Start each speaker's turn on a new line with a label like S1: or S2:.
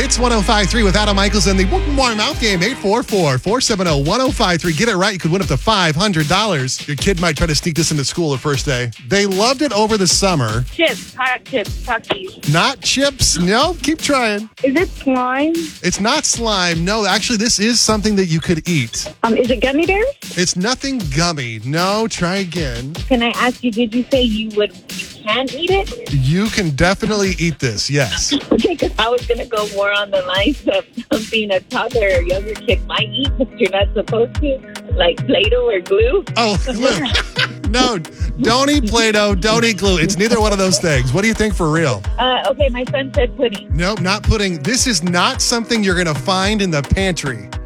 S1: Hits 105.3 with Adam Michaels and the Warm Mouth Game. 844-470-1053. Get it right. You could win up to $500. Your kid might try to sneak this into school the first day. They loved it over the summer.
S2: Chips, hot chips, Takis.
S1: Not chips. No, keep trying.
S2: Is it slime?
S1: It's not slime. No, actually, this is something that you could eat.
S2: Is it gummy bears?
S1: It's nothing gummy. No, try again.
S2: Can I ask you, did you say you can eat it?
S1: You can definitely eat this, yes.
S2: Okay, because I was going to go more on the lines of something a toddler or younger kid might eat, but you're not supposed to, like Play-Doh or glue.
S1: Oh, glue. No, don't eat Play-Doh, don't eat glue. It's neither one of those things. What do you think for real?
S2: Okay, my son said pudding.
S1: Nope, not pudding. This is not something you're going to find in the pantry.